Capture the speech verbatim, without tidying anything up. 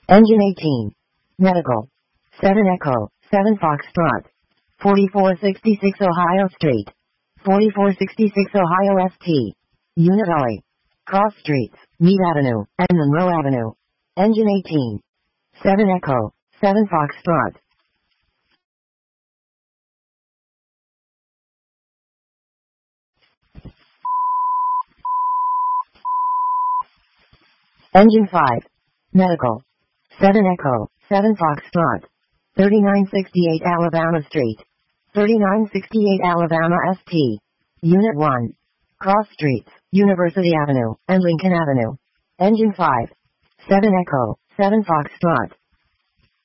Engine eighteen. Medical. seven Echo, seven Foxtrot. forty-four sixty-six Ohio Street. forty-four sixty-six Ohio S T. Unit I. Cross Streets, Meade Avenue, and Monroe Avenue. Engine eighteen. seven Echo, seven Foxtrot. Engine five. Medical. seven Echo, seven Foxtrot. thirty-nine sixty-eight Alabama Street. thirty-nine sixty-eight Alabama S T. Unit one. Cross Streets, University Avenue, and Lincoln Avenue. Engine five. seven Echo, seven Foxtrot.